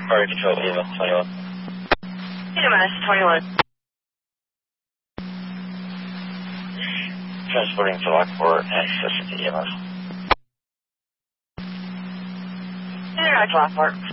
Fire Control, EMS 21. EMS 21. Transporting to Lockport, access to EMS. Interact Lockport.